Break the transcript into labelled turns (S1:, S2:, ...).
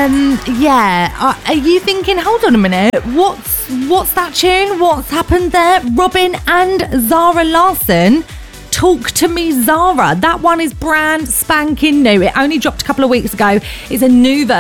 S1: Are you thinking, hold on a minute, what's that tune? What's happened there? Robin and Zara Larsson, Talk to Me Zara. That one is brand spanking new. It only dropped a couple of weeks ago. It's a new version